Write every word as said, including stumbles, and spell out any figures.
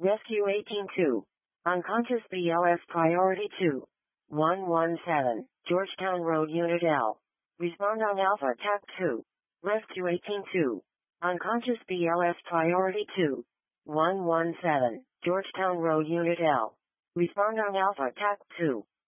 Rescue eighteen two. Unconscious B L S Priority two. one one seven. Georgetown Road Unit L. Respond on Alpha T A C two. Rescue eighteen two. Unconscious B L S Priority two. one one seven. Georgetown Road Unit L. Respond on Alpha T A C two.